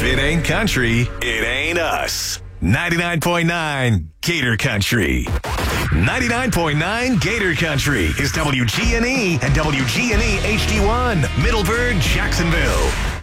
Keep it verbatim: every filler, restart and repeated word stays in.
it ain't country, it ain't us. ninety-nine point nine Gator Country. ninety-nine point nine Gator Country is W G N E and W G N E H D one, Middleburg, Jacksonville.